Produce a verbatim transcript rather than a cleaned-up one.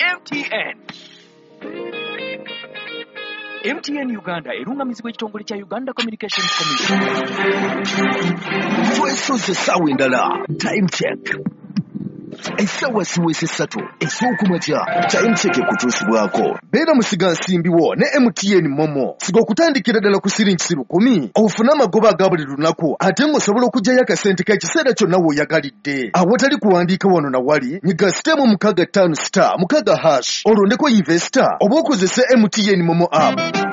M T N. M T N Uganda erungamizibwa ekitongole kya Uganda Communications Commission. Twesoze sawa endala. Time check. Esawa siwese sato esookumakya time check kutuusibwako. Beera musiga nsimbiwo ne M T N Momo. Siga okutandikira ddala ku siringi lukumi ofuna amagoba aga buli lunaku ate ng'osobola okuggyayo akasente k'ekiseera kyonna w'oyagalidde. Awatali kuwandiika wano na wali nyiga sitemu mukaga ttaano star mukaga hash olondeko investor oba okozese M T N Momo app.